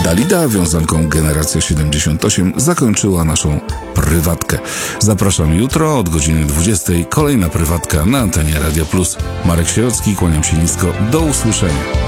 Dalida, wiązanką Generacja 78, zakończyła naszą prywatkę. Zapraszam jutro od godziny 20. Kolejna prywatka na antenie Radia Plus. Marek Sierocki, kłaniam się nisko. Do usłyszenia.